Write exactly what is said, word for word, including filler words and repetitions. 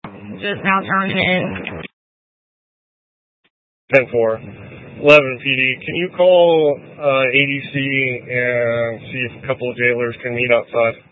Just now turned in. ten four. eleven P D, can you call uh, A D C and see if a couple of jailers can meet outside?